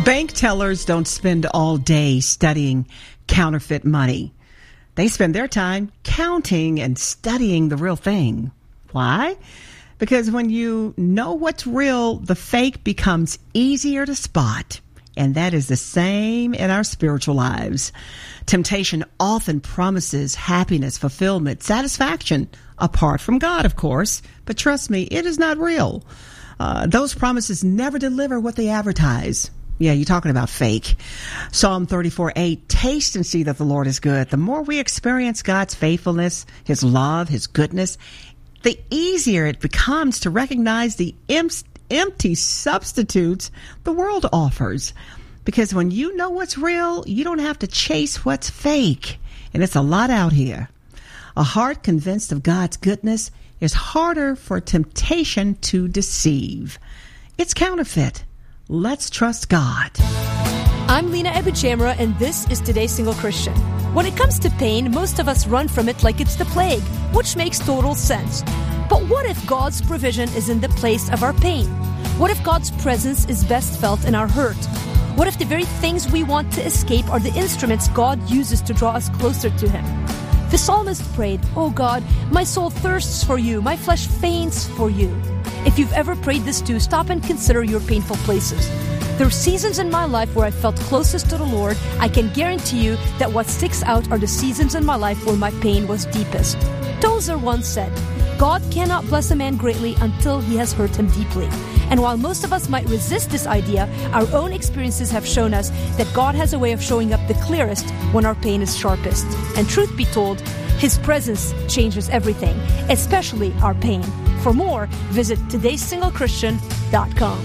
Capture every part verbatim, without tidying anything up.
Bank tellers don't spend all day studying counterfeit money. They spend their time counting and studying the real thing. Why? Because when you know what's real, the fake becomes easier to spot. And that is the same in our spiritual lives. Temptation often promises happiness, fulfillment, satisfaction, apart from God, of course. But trust me, it is not real. Uh, those promises never deliver what they advertise. Yeah, you're talking about fake. Psalm thirty-four eight, taste and see that the Lord is good. The more we experience God's faithfulness, His love, His goodness, the easier it becomes to recognize the em- empty substitutes the world offers. Because when you know what's real, you don't have to chase what's fake. And it's a lot out here. A heart convinced of God's goodness is harder for temptation to deceive. It's counterfeit. Let's trust God. I'm Lena Ebichamra, and this is Today's Single Christian. When it comes to pain, most of us run from it like it's the plague, which makes total sense. But what if God's provision is in the place of our pain? What if God's presence is best felt in our hurt? What if the very things we want to escape are the instruments God uses to draw us closer to Him? The psalmist prayed, "Oh God, my soul thirsts for you, my flesh faints for you." If you've ever prayed this too, stop and consider your painful places. There are seasons in my life where I felt closest to the Lord. I can guarantee you that what sticks out are the seasons in my life where my pain was deepest. Tozer once said, "God cannot bless a man greatly until he has hurt him deeply." And while most of us might resist this idea, our own experiences have shown us that God has a way of showing up the clearest when our pain is sharpest. And truth be told, His presence changes everything, especially our pain. For more, visit todays single christian dot com.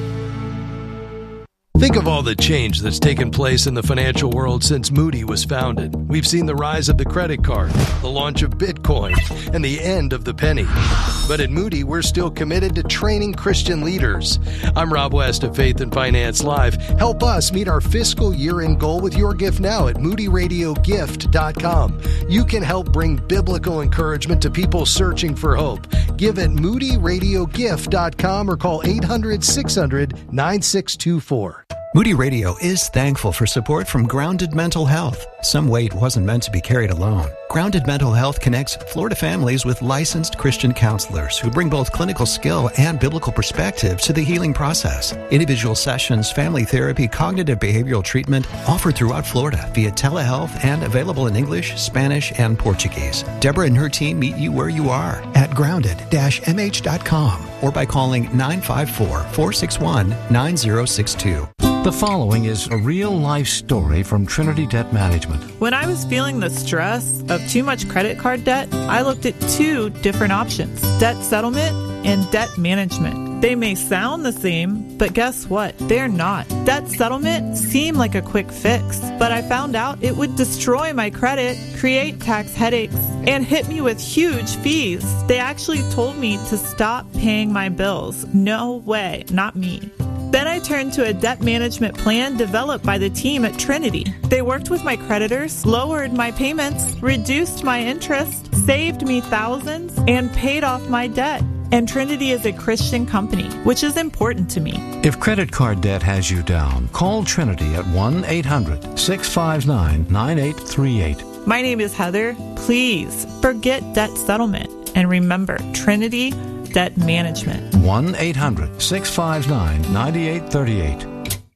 Think of all the change that's taken place in the financial world since Moody was founded. We've seen the rise of the credit card, the launch of Bitcoin, and the end of the penny. But at Moody, we're still committed to training Christian leaders. I'm Rob West of Faith and Finance Live. Help us meet our fiscal year-end goal with your gift now at moody radio gift dot com. You can help bring biblical encouragement to people searching for hope. Give at moody radio gift dot com or call eight hundred, six hundred, nine six two four. Moody Radio is thankful for support from Grounded Mental Health. Some weight wasn't meant to be carried alone. Grounded Mental Health connects Florida families with licensed Christian counselors who bring both clinical skill and biblical perspective to the healing process. Individual sessions, family therapy, cognitive behavioral treatment offered throughout Florida via telehealth and available in English, Spanish, and Portuguese. Deborah and her team meet you where you are at grounded dash m h dot com or by calling nine five four, four six one, nine zero six two. The following is a real-life story from Trinity Debt Management. When I was feeling the stress of too much credit card debt, I looked at two different options, debt settlement and debt management. They may sound the same, but guess what? They're not. Debt settlement seemed like a quick fix, but I found out it would destroy my credit, create tax headaches, and hit me with huge fees. They actually told me to stop paying my bills. No way, not me. Then I turned to a debt management plan developed by the team at Trinity. They worked with my creditors, lowered my payments, reduced my interest, saved me thousands, and paid off my debt. And Trinity is a Christian company, which is important to me. If credit card debt has you down, call Trinity at one eight hundred, six five nine, nine eight three eight. My name is Heather. Please forget debt settlement and remember Trinity Debt Management. one eight hundred, six five nine, nine eight three eight.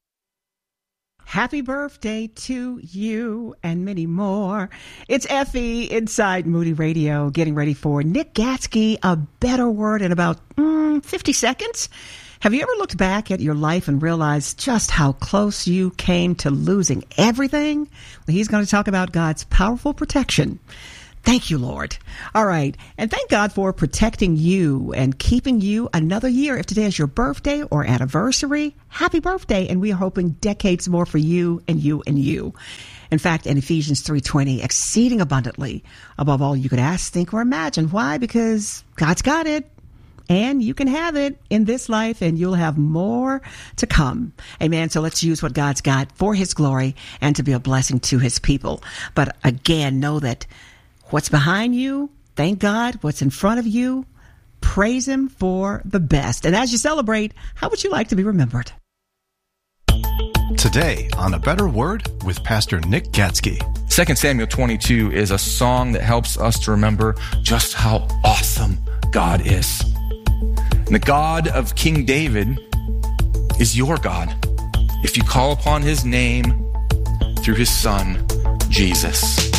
Happy birthday to you and many more. It's Effie inside Moody Radio getting ready for Nick Gatsky, A Better Word in about mm, fifty seconds. Have you ever looked back at your life and realized just how close you came to losing everything? Well, he's going to talk about God's powerful protection. Thank you, Lord. All right. And thank God for protecting you and keeping you another year. If today is your birthday or anniversary, happy birthday. And we are hoping decades more for you and you and you. In fact, in Ephesians three twenty, exceeding abundantly above all you could ask, think, or imagine. Why? Because God's got it. And you can have it in this life, and you'll have more to come. Amen. So let's use what God's got for His glory and to be a blessing to His people. But again, know that what's behind you, thank God. What's in front of you, praise Him for the best. And as you celebrate, how would you like to be remembered? Today on A Better Word with Pastor Nick Gatsky. Second Samuel twenty-two is a song that helps us to remember just how awesome God is. And the God of King David is your God if you call upon his name through his son, Jesus.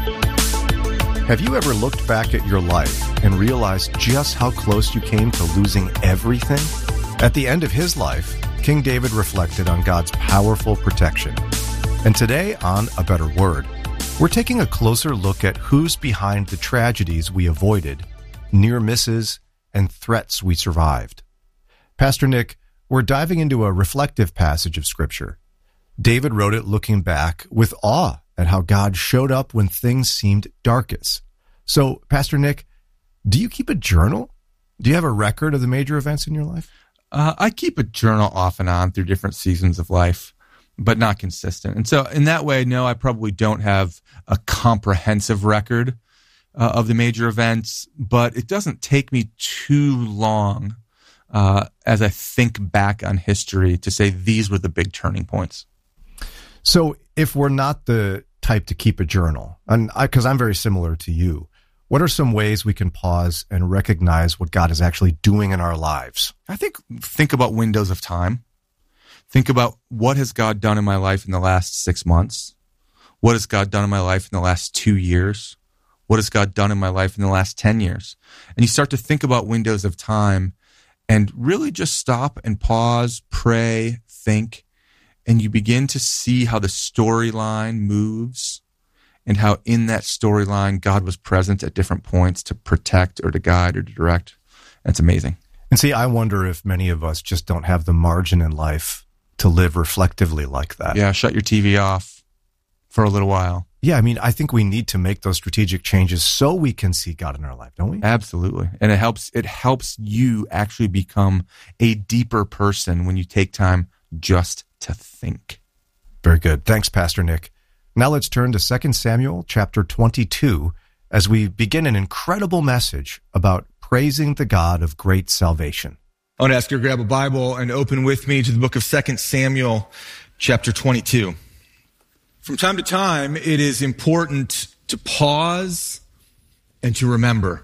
Have you ever looked back at your life and realized just how close you came to losing everything? At the end of his life, King David reflected on God's powerful protection. And today on A Better Word, we're taking a closer look at who's behind the tragedies we avoided, near misses, and threats we survived. Pastor Nick, we're diving into a reflective passage of Scripture. David wrote it looking back with awe at how God showed up when things seemed darkest. So, Pastor Nick, do you keep a journal? Do you have a record of the major events in your life? Uh, I keep a journal off and on through different seasons of life, but not consistent. And so in that way, no, I probably don't have a comprehensive record uh, of the major events, but it doesn't take me too long uh, as I think back on history to say these were the big turning points. So if we're not the type to keep a journal, and because I'm very similar to you, what are some ways we can pause and recognize what God is actually doing in our lives? I think think about windows of time. Think about what has God done in my life in the last six months? What has God done in my life in the last two years? What has God done in my life in the last ten years? And you start to think about windows of time and really just stop and pause, pray, think, and you begin to see how the storyline moves and how in that storyline God was present at different points to protect or to guide or to direct. That's amazing. And see, I wonder if many of us just don't have the margin in life to live reflectively like that. Yeah, shut your T V off for a little while. Yeah, I mean, I think we need to make those strategic changes so we can see God in our life, don't we? Absolutely. And it helps it helps you actually become a deeper person when you take time just to think. Very good. Thanks, Pastor Nick. Now let's turn to Second Samuel chapter twenty-two as we begin an incredible message about praising the God of great salvation. I want to ask you to grab a Bible and open with me to the book of Second Samuel chapter twenty-two. From time to time, it is important to pause and to remember,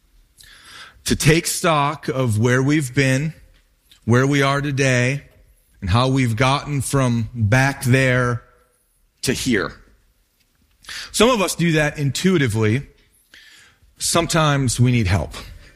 to take stock of where we've been, where we are today, and how we've gotten from back there to here. Some of us do that intuitively. Sometimes we need help.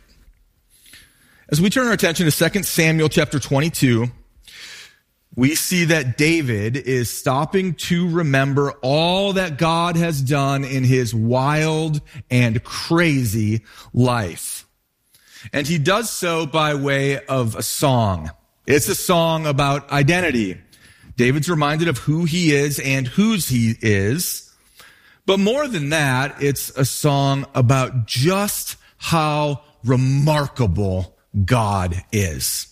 As we turn our attention to Second Samuel chapter twenty-two, we see that David is stopping to remember all that God has done in his wild and crazy life. And he does so by way of a song. It's a song about identity. David's reminded of who he is and whose he is. But more than that, it's a song about just how remarkable God is.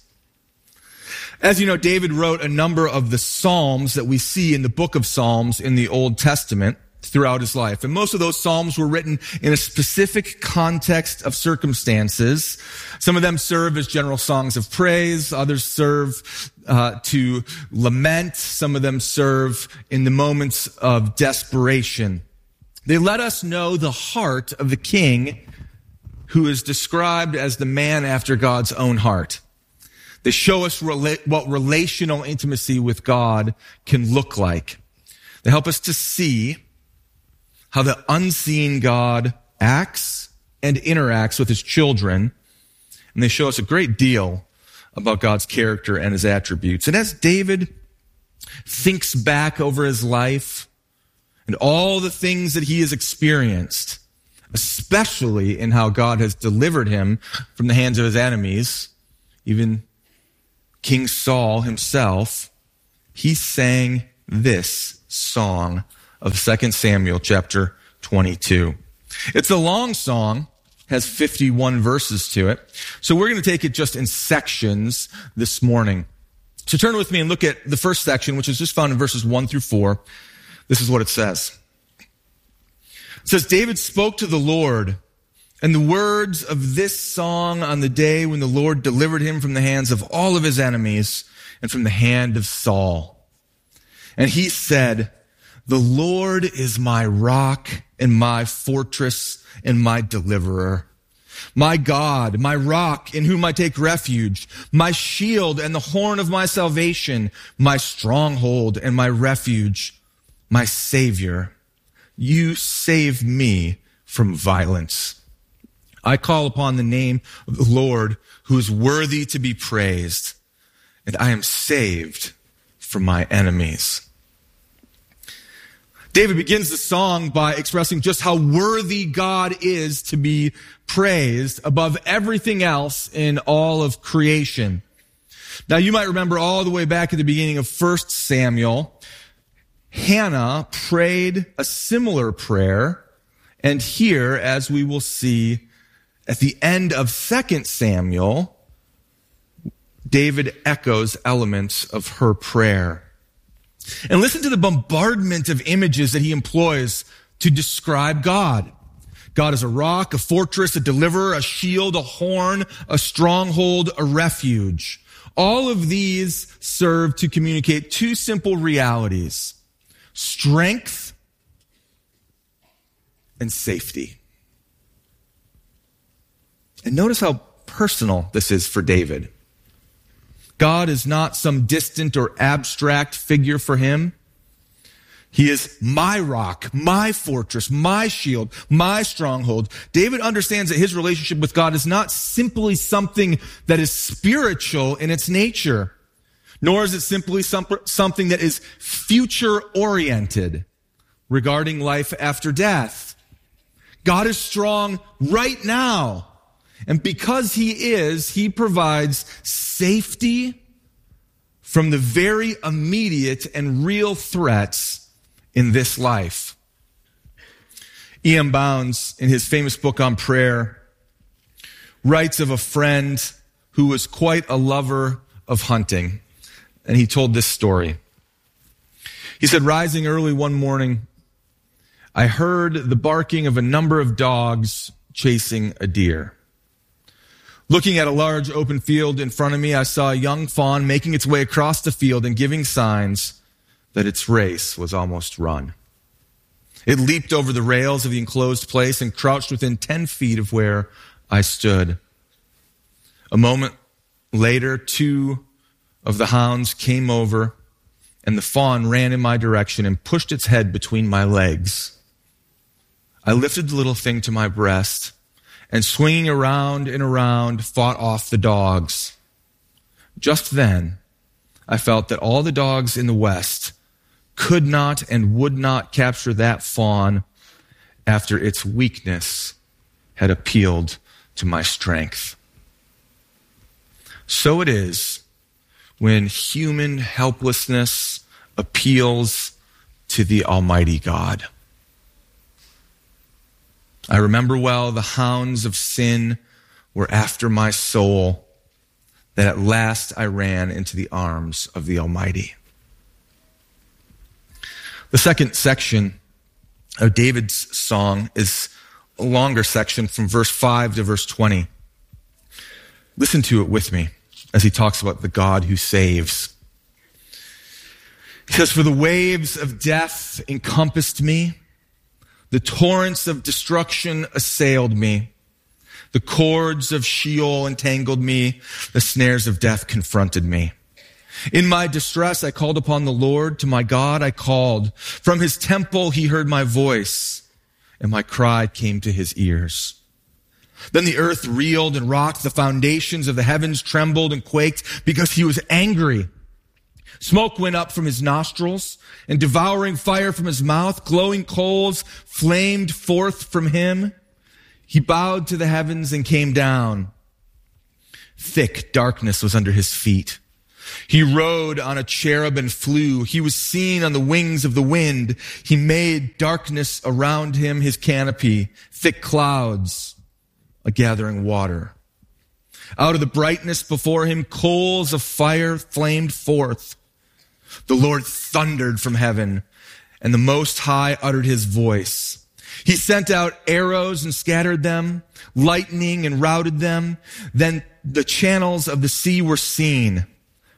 As you know, David wrote a number of the Psalms that we see in the book of Psalms in the Old Testament throughout his life. And most of those Psalms were written in a specific context of circumstances. Some of them serve as general songs of praise. Others serve uh, to lament. Some of them serve in the moments of desperation. They let us know the heart of the king who is described as the man after God's own heart. They show us rela- what relational intimacy with God can look like. They help us to see how the unseen God acts and interacts with his children. And they show us a great deal about God's character and his attributes. And as David thinks back over his life and all the things that he has experienced, especially in how God has delivered him from the hands of his enemies, even King Saul himself, he sang this song of Second Samuel chapter twenty-two. It's a long song, has fifty-one verses to it. So we're going to take it just in sections this morning. So turn with me and look at the first section, which is just found in verses one through four. This is what it says. It says, David spoke to the Lord, and the words of this song on the day when the Lord delivered him from the hands of all of his enemies and from the hand of Saul. And he said, "The Lord is my rock and my fortress and my deliverer. My God, my rock in whom I take refuge, my shield and the horn of my salvation, my stronghold and my refuge, my Savior. You save me from violence. I call upon the name of the Lord, who is worthy to be praised, and I am saved from my enemies." David begins the song by expressing just how worthy God is to be praised above everything else in all of creation. Now, you might remember all the way back at the beginning of First Samuel, Hannah prayed a similar prayer, and here, as we will see at the end of Second Samuel, David echoes elements of her prayer. And listen to the bombardment of images that he employs to describe God. God is a rock, a fortress, a deliverer, a shield, a horn, a stronghold, a refuge. All of these serve to communicate two simple realities: strength and safety. And notice how personal this is for David. God is not some distant or abstract figure for him. He is my rock, my fortress, my shield, my stronghold. David understands that his relationship with God is not simply something that is spiritual in its nature, nor is it simply some, something that is future-oriented regarding life after death. God is strong right now. And because he is, he provides safety from the very immediate and real threats in this life. E M Bounds, in his famous book on prayer, writes of a friend who was quite a lover of hunting. And he told this story. He said, "Rising early one morning, I heard the barking of a number of dogs chasing a deer. Looking at a large open field in front of me, I saw a young fawn making its way across the field and giving signs that its race was almost run. It leaped over the rails of the enclosed place and crouched within ten feet of where I stood. A moment later, two of the hounds came over, and the fawn ran in my direction and pushed its head between my legs. I lifted the little thing to my breast, and swinging around and around, fought off the dogs. Just then, I felt that all the dogs in the West could not and would not capture that fawn after its weakness had appealed to my strength. So it is when human helplessness appeals to the Almighty God. I remember well the hounds of sin were after my soul, that at last I ran into the arms of the Almighty." The second section of David's song is a longer section from verse five to verse twenty. Listen to it with me as he talks about the God who saves. He says, "For the waves of death encompassed me. The torrents of destruction assailed me. The cords of Sheol entangled me. The snares of death confronted me. In my distress, I called upon the Lord. To my God, I called. From his temple, he heard my voice, and my cry came to his ears. Then the earth reeled and rocked. The foundations of the heavens trembled and quaked because he was angry. Smoke went up from his nostrils, and devouring fire from his mouth. Glowing coals flamed forth from him. He bowed to the heavens and came down. Thick darkness was under his feet. He rode on a cherub and flew. He was seen on the wings of the wind. He made darkness around him his canopy, thick clouds, a gathering water. Out of the brightness before him, coals of fire flamed forth. The Lord thundered from heaven, and the Most High uttered his voice. He sent out arrows and scattered them, lightning and routed them. Then the channels of the sea were seen.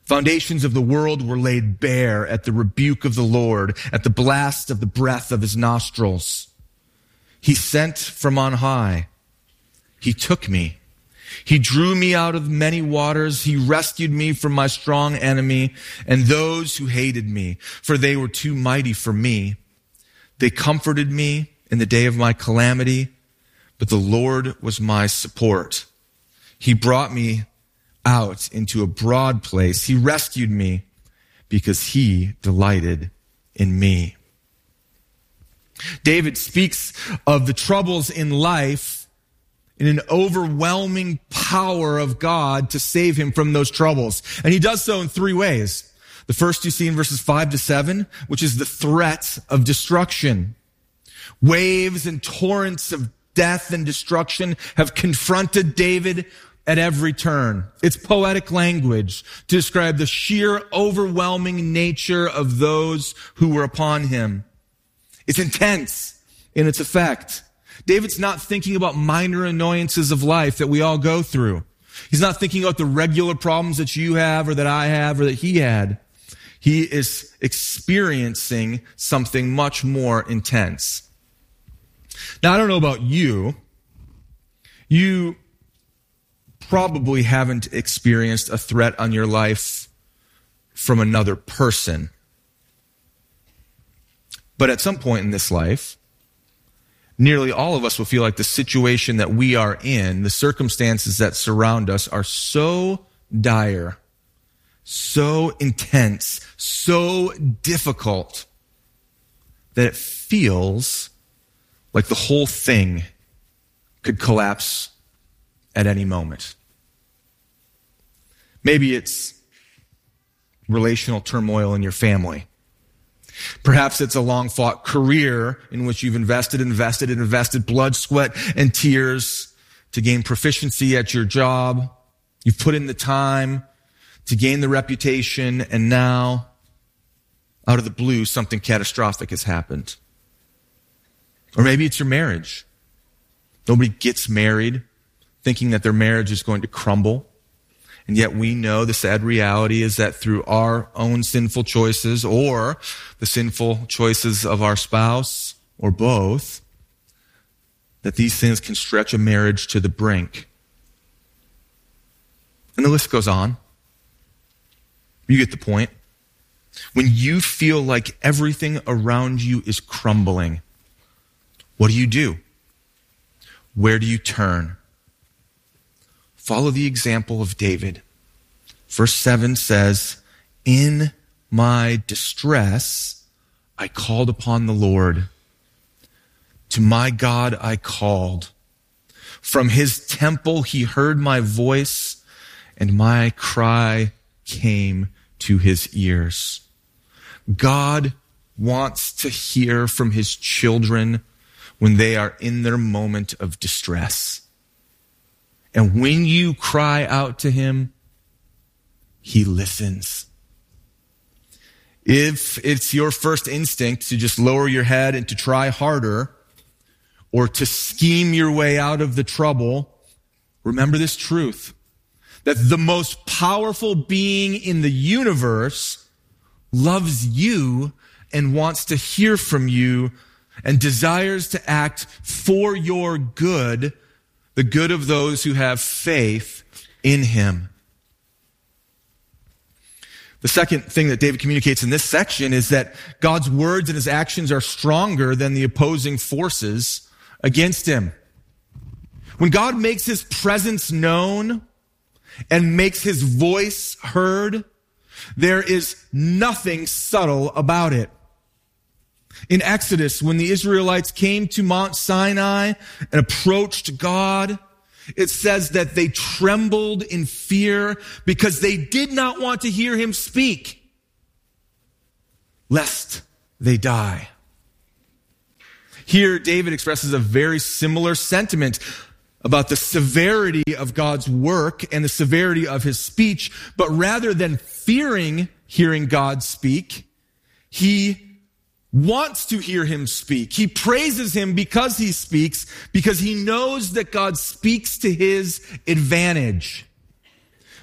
Foundations of the world were laid bare at the rebuke of the Lord, at the blast of the breath of his nostrils. He sent from on high. He took me. He drew me out of many waters. He rescued me from my strong enemy and those who hated me, for they were too mighty for me. They comforted me in the day of my calamity, but the Lord was my support. He brought me out into a broad place. He rescued me because he delighted in me. David speaks of the troubles in life in an overwhelming power of God to save him from those troubles. And he does so in three ways. The first you see in verses five to seven, which is the threat of destruction. Waves and torrents of death and destruction have confronted David at every turn. It's poetic language to describe the sheer overwhelming nature of those who were upon him. It's intense in its effect. David's not thinking about minor annoyances of life that we all go through. He's not thinking about the regular problems that you have or that I have or that he had. He is experiencing something much more intense. Now, I don't know about you. You probably haven't experienced a threat on your life from another person. But at some point in this life, nearly all of us will feel like the situation that we are in, the circumstances that surround us, are so dire, so intense, so difficult that it feels like the whole thing could collapse at any moment. Maybe it's relational turmoil in your family. Perhaps it's a long-fought career in which you've invested, invested, and invested blood, sweat, and tears to gain proficiency at your job. You've put in the time to gain the reputation, and now, out of the blue, something catastrophic has happened. Or maybe it's your marriage. Nobody gets married thinking that their marriage is going to crumble. And yet we know the sad reality is that through our own sinful choices or the sinful choices of our spouse or both, that these things can stretch a marriage to the brink. And the list goes on. You get the point. When you feel like everything around you is crumbling, what do you do? Where do you turn? Follow the example of David. Verse seven says, "In my distress, I called upon the Lord. To my God I called. From his temple he heard my voice, and my cry came to his ears." God wants to hear from his children when they are in their moment of distress. And when you cry out to him, he listens. If it's your first instinct to just lower your head and to try harder, or to scheme your way out of the trouble, remember this truth, that the most powerful being in the universe loves you and wants to hear from you and desires to act for your good, the good of those who have faith in him. The second thing that David communicates in this section is that God's words and his actions are stronger than the opposing forces against him. When God makes his presence known and makes his voice heard, there is nothing subtle about it. In Exodus, when the Israelites came to Mount Sinai and approached God, it says that they trembled in fear because they did not want to hear him speak, lest they die. Here, David expresses a very similar sentiment about the severity of God's work and the severity of his speech, but rather than fearing hearing God speak, he wants to hear him speak. He praises him because he speaks, because he knows that God speaks to his advantage.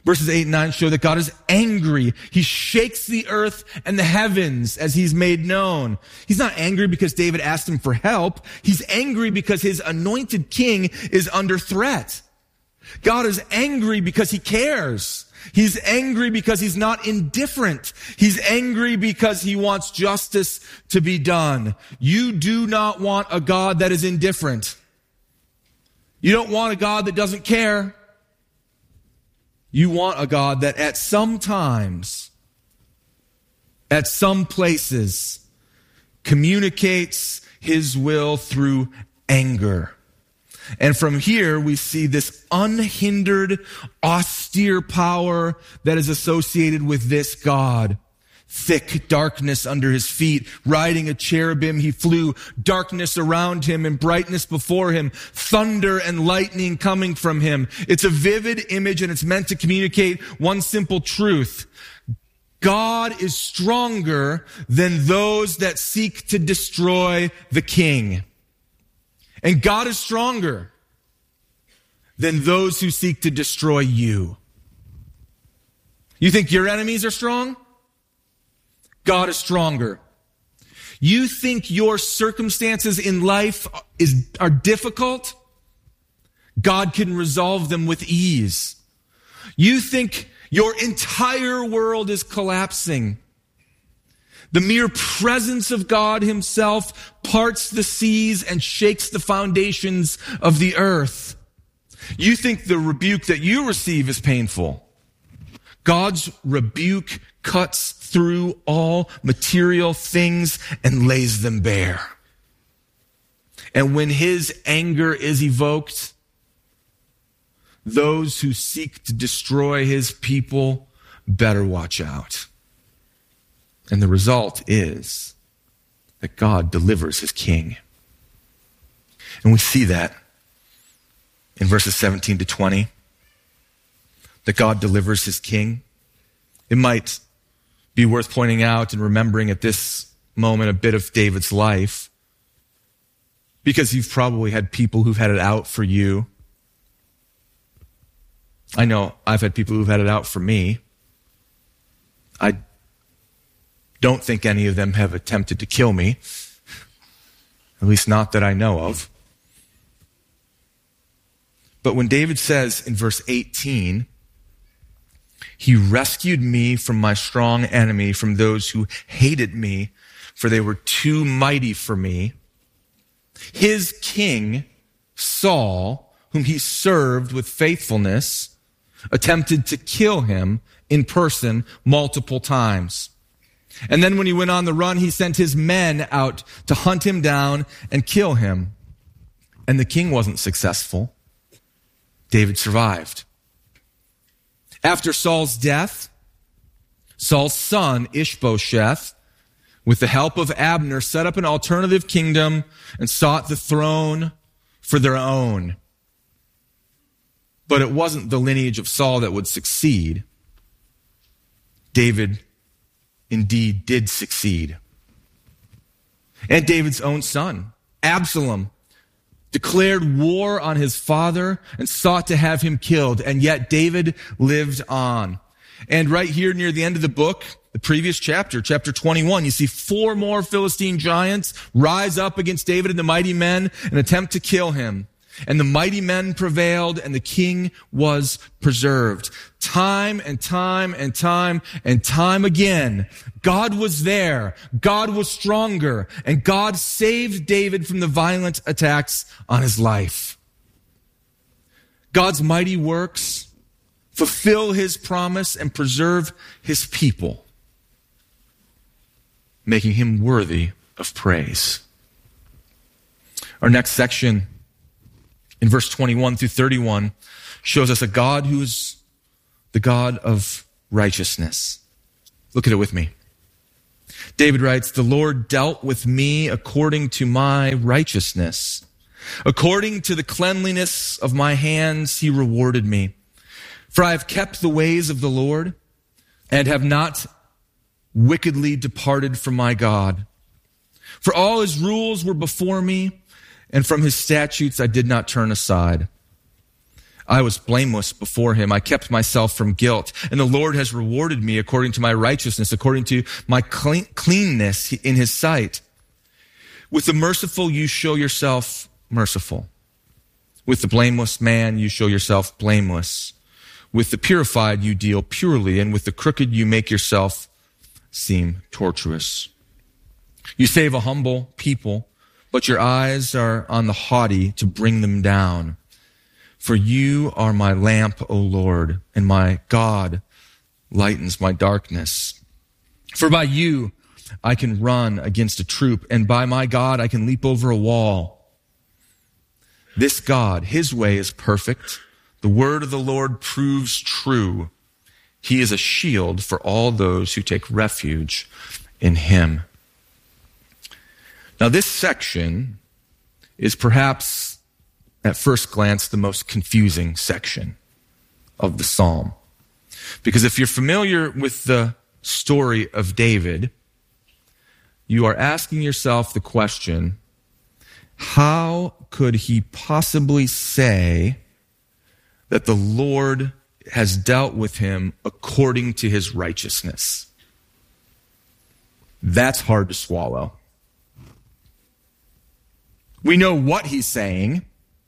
Verses eight and nine show that God is angry. He shakes the earth and the heavens as he's made known. He's not angry because David asked him for help. He's angry because his anointed king is under threat. God is angry because he cares. He's angry because he's not indifferent. He's angry because he wants justice to be done. You do not want a God that is indifferent. You don't want a God that doesn't care. You want a God that at some times, at some places, communicates his will through anger. And from here, we see this unhindered, austere power that is associated with this God. Thick darkness under his feet, riding a cherubim he flew, darkness around him and brightness before him, thunder and lightning coming from him. It's a vivid image and it's meant to communicate one simple truth. God is stronger than those that seek to destroy the king. And God is stronger than those who seek to destroy you. You think your enemies are strong? God is stronger. You think your circumstances in life is, are difficult? God can resolve them with ease. You think your entire world is collapsing? The mere presence of God himself parts the seas and shakes the foundations of the earth. You think the rebuke that you receive is painful. God's rebuke cuts through all material things and lays them bare. And when his anger is evoked, those who seek to destroy his people better watch out. And the result is that God delivers his king. And we see that in verses seventeen to twenty, that God delivers his king. It might be worth pointing out and remembering at this moment a bit of David's life, because you've probably had people who've had it out for you. I know I've had people who've had it out for me. I don't think any of them have attempted to kill me, at least not that I know of. But when David says in verse eighteen, he rescued me from my strong enemy, from those who hated me, for they were too mighty for me. His king, Saul, whom he served with faithfulness, attempted to kill him in person multiple times. And then when he went on the run, he sent his men out to hunt him down and kill him. And the king wasn't successful. David survived. After Saul's death, Saul's son, Ishbosheth, with the help of Abner, set up an alternative kingdom and sought the throne for their own. But it wasn't the lineage of Saul that would succeed. David indeed did succeed. And David's own son, Absalom, declared war on his father and sought to have him killed. And yet David lived on. And right here near the end of the book, the previous chapter, chapter twenty-one, you see four more Philistine giants rise up against David and the mighty men and attempt to kill him. And the mighty men prevailed and the king was preserved. Time and time and time and time again, God was there. God was stronger. And God saved David from the violent attacks on his life. God's mighty works fulfill his promise and preserve his people, making him worthy of praise. Our next section, in verse twenty-one through thirty-one, shows us a God who is the God of righteousness. Look at it with me. David writes, "The Lord dealt with me according to my righteousness. According to the cleanliness of my hands, he rewarded me. For I have kept the ways of the Lord and have not wickedly departed from my God. For all his rules were before me, and from his statutes I did not turn aside. I was blameless before him. I kept myself from guilt. And the Lord has rewarded me according to my righteousness, according to my clean, cleanness in his sight. With the merciful, you show yourself merciful. With the blameless man, you show yourself blameless. With the purified, you deal purely. And with the crooked, you make yourself seem tortuous. You save a humble people, but your eyes are on the haughty to bring them down. For you are my lamp, O Lord, and my God lightens my darkness. For by you I can run against a troop, and by my God I can leap over a wall. This God, his way is perfect. The word of the Lord proves true. He is a shield for all those who take refuge in him. Now, this section is perhaps, at first glance, the most confusing section of the psalm. Because if you're familiar with the story of David, you are asking yourself the question, how could he possibly say that the Lord has dealt with him according to his righteousness? That's hard to swallow. We know what he's saying.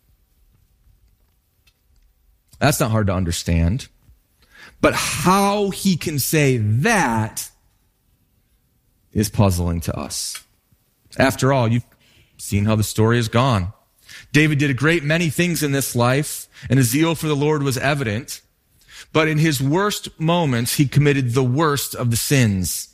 That's not hard to understand. But how he can say that is puzzling to us. After all, you've seen how the story has gone. David did a great many things in this life, and his zeal for the Lord was evident. But in his worst moments, he committed the worst of the sins.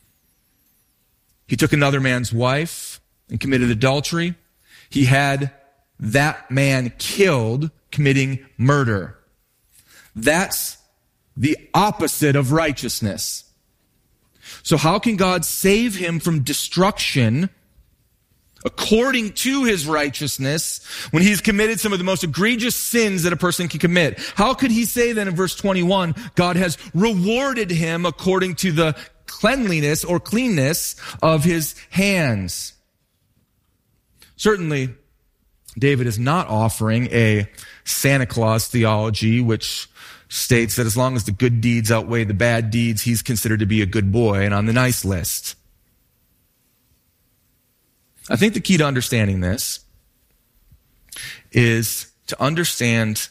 He took another man's wife and committed adultery. He had that man killed, committing murder. That's the opposite of righteousness. So how can God save him from destruction according to his righteousness when he's committed some of the most egregious sins that a person can commit? How could he say then in verse twenty-one, God has rewarded him according to the cleanliness or cleanness of his hands? Certainly, David is not offering a Santa Claus theology, which states that as long as the good deeds outweigh the bad deeds, he's considered to be a good boy and on the nice list. I think the key to understanding this is to understand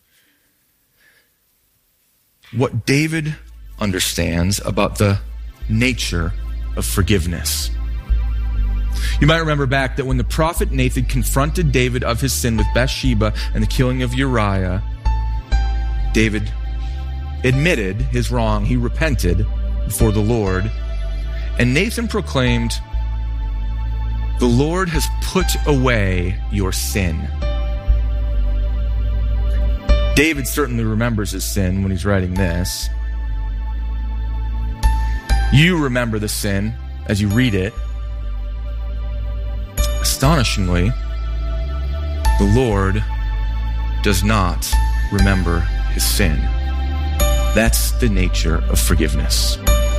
what David understands about the nature of forgiveness. You might remember back that when the prophet Nathan confronted David of his sin with Bathsheba and the killing of Uriah, David admitted his wrong. He repented before the Lord. And Nathan proclaimed, "The Lord has put away your sin." David certainly remembers his sin when he's writing this. You remember the sin as you read it. Astonishingly, the Lord does not remember his sin. That's the nature of forgiveness.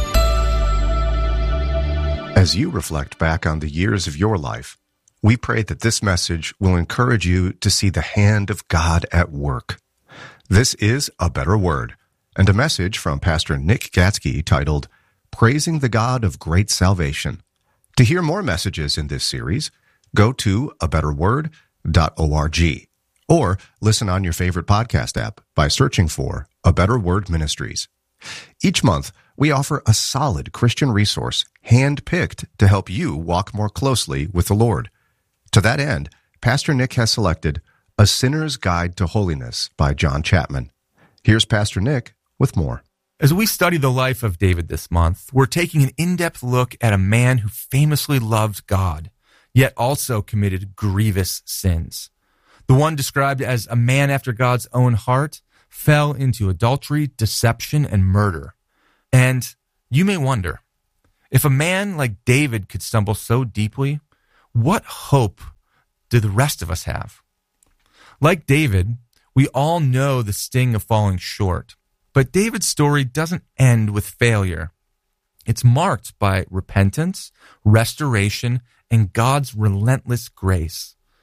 As you reflect back on the years of your life, we pray that this message will encourage you to see the hand of God at work. This is A Better Word, and a message from Pastor Nick Gatsky titled, Praising the God of Great Salvation. To hear more messages in this series, go to a better word dot org or listen on your favorite podcast app by searching for A Better Word Ministries. Each month, we offer a solid Christian resource hand-picked to help you walk more closely with the Lord. To that end, Pastor Nick has selected A Sinner's Guide to Holiness by John Chapman. Here's Pastor Nick with more. As we study the life of David this month, we're taking an in-depth look at a man who famously loved God, yet also committed grievous sins. The one described as a man after God's own heart fell into adultery, deception, and murder. And you may wonder, if a man like David could stumble so deeply, what hope do the rest of us have? Like David, we all know the sting of falling short. But David's story doesn't end with failure. It's marked by repentance, restoration, and God's relentless grace.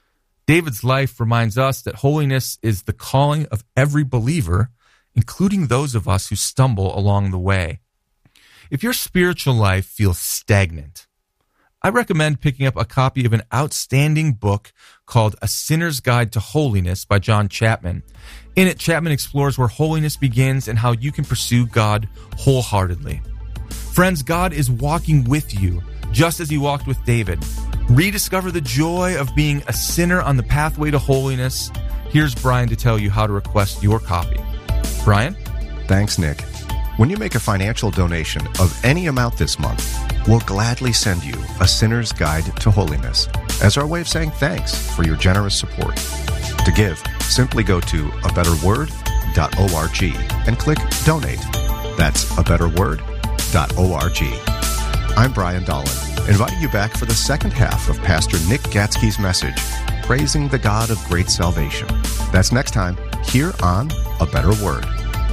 David's life reminds us that holiness is the calling of every believer, including those of us who stumble along the way. If your spiritual life feels stagnant, I recommend picking up a copy of an outstanding book called A Sinner's Guide to Holiness by John Chapman. In it, Chapman explores where holiness begins and how you can pursue God wholeheartedly. Friends, God is walking with you, just as he walked with David. Rediscover the joy of being a sinner on the pathway to holiness. Here's Brian to tell you how to request your copy. Brian? Thanks, Nick. When you make a financial donation of any amount this month, we'll gladly send you A Sinner's Guide to Holiness as our way of saying thanks for your generous support. To give, simply go to a better word dot org and click Donate. That's a better word dot org. I'm Brian Dolan, inviting you back for the second half of Pastor Nick Gatsky's message, Praising the God of Great Salvation. That's next time, here on A Better Word.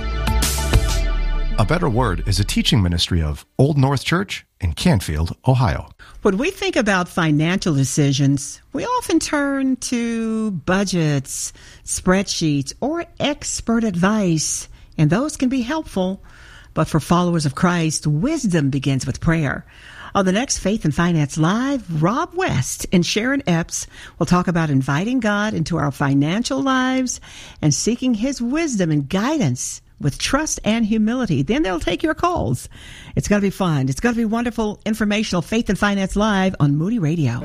A Better Word is a teaching ministry of Old North Church in Canfield, Ohio. When we think about financial decisions, we often turn to budgets, spreadsheets, or expert advice, and those can be helpful. But for followers of Christ, wisdom begins with prayer. On the next Faith and Finance Live, Rob West and Sharon Epps will talk about inviting God into our financial lives and seeking his wisdom and guidance with trust and humility. Then they'll take your calls. It's going to be fun. It's going to be wonderful, informational Faith and Finance Live on Moody Radio.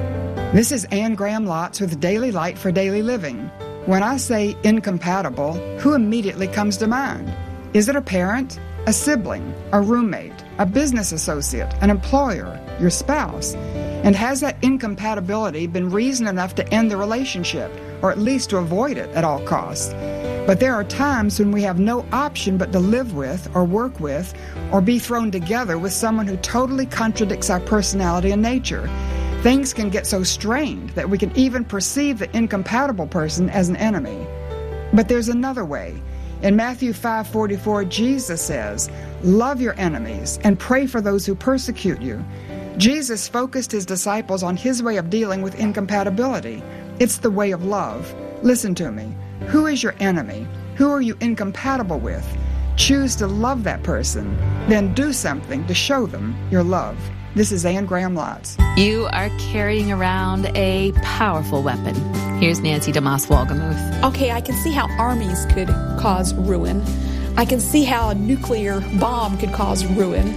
This is Ann Graham Lotz with Daily Light for Daily Living. When I say incompatible, who immediately comes to mind? Is it a parent, a sibling, a roommate, a business associate, an employer, your spouse? And has that incompatibility been reason enough to end the relationship, or at least to avoid it at all costs? But there are times when we have no option but to live with, or work with, or be thrown together with someone who totally contradicts our personality and nature. Things can get so strained that we can even perceive the incompatible person as an enemy. But there's another way. In Matthew five forty-four, Jesus says, "Love your enemies and pray for those who persecute you." Jesus focused his disciples on his way of dealing with incompatibility. It's the way of love. Listen to me. Who is your enemy? Who are you incompatible with? Choose to love that person, then do something to show them your love. This is Ann Graham Lotz. You are carrying around a powerful weapon. Here's Nancy DeMoss Wolgemuth. Okay, I can see how armies could cause ruin. I can see how a nuclear bomb could cause ruin.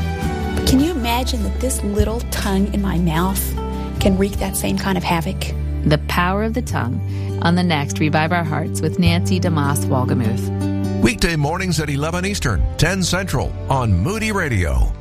But can you imagine that this little tongue in my mouth can wreak that same kind of havoc? The power of the tongue on the next Revive Our Hearts with Nancy DeMoss Wolgemuth. Weekday mornings at eleven Eastern, ten Central on Moody Radio.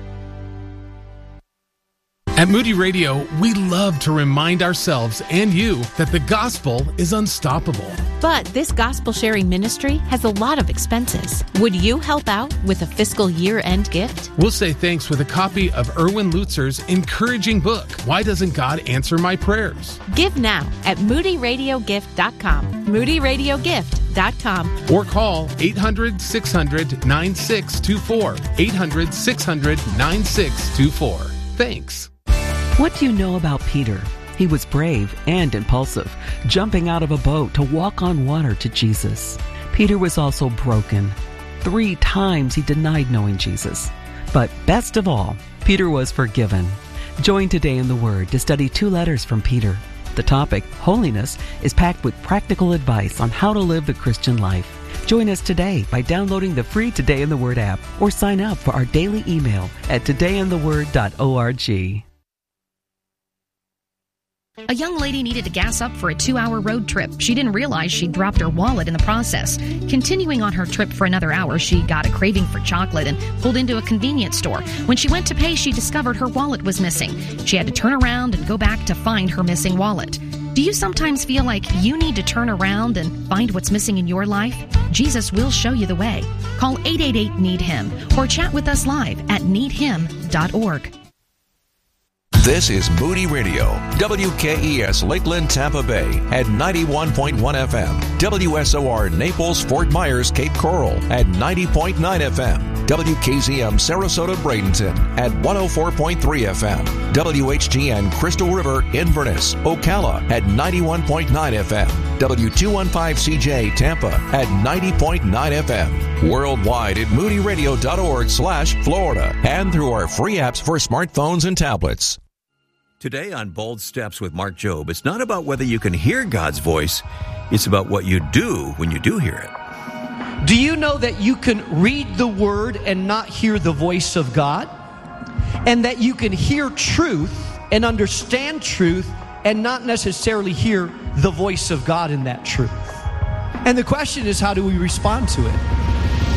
At Moody Radio, we love to remind ourselves and you that the gospel is unstoppable. But this gospel sharing ministry has a lot of expenses. Would you help out with a fiscal year-end gift? We'll say thanks with a copy of Erwin Lutzer's encouraging book, Why Doesn't God Answer My Prayers? Give now at moody radio gift dot com. moody radio gift dot com. Or call eight hundred, six hundred, nine six two four. eight hundred, six hundred, nine six two four. Thanks. What do you know about Peter? He was brave and impulsive, jumping out of a boat to walk on water to Jesus. Peter was also broken. Three times he denied knowing Jesus. But best of all, Peter was forgiven. Join Today in the Word to study two letters from Peter. The topic, holiness, is packed with practical advice on how to live the Christian life. Join us today by downloading the free Today in the Word app or sign up for our daily email at today in the word dot org. A young lady needed to gas up for a two-hour road trip. She didn't realize she dropped her wallet in the process. Continuing on her trip for another hour, she got a craving for chocolate and pulled into a convenience store. When she went to pay, she discovered her wallet was missing. She had to turn around and go back to find her missing wallet. Do you sometimes feel like you need to turn around and find what's missing in your life? Jesus will show you the way. Call eight eight eight, need him or chat with us live at need him dot org. This is Moody Radio, W K E S Lakeland, Tampa Bay at ninety-one point one F M, W S O R Naples, Fort Myers, Cape Coral at ninety point nine F M. W K Z M Sarasota Bradenton at one oh four point three F M. W H G N Crystal River Inverness, Ocala at ninety-one point nine F M. W two fifteen C J Tampa at ninety point nine F M. Worldwide at moody radio dot org slash Florida and through our free apps for smartphones and tablets. Today on Bold Steps with Mark Jobe, it's not about whether you can hear God's voice, it's about what you do when you do hear it. Do you know that you can read the Word and not hear the voice of God? And that you can hear truth and understand truth and not necessarily hear the voice of God in that truth? And the question is, how do we respond to it?